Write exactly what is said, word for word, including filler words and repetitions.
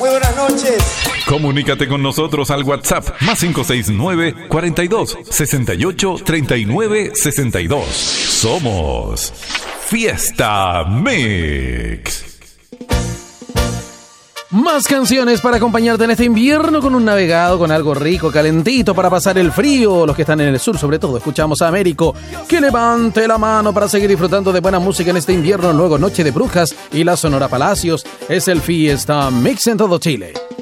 Muy buenas noches. Comunícate con nosotros al WhatsApp más cinco seis nueve, cuarenta y dos, sesenta y ocho, treinta y nueve, sesenta y dos. Somos Fiesta Mix. Más canciones para acompañarte en este invierno con un navegado, con algo rico, calentito para pasar el frío. Los que están en el sur, sobre todo, escuchamos a Américo. Que levante la mano para seguir disfrutando de buena música en este invierno. Luego Noche de Brujas y la Sonora Palacios. Es el Fiesta Mix en todo Chile.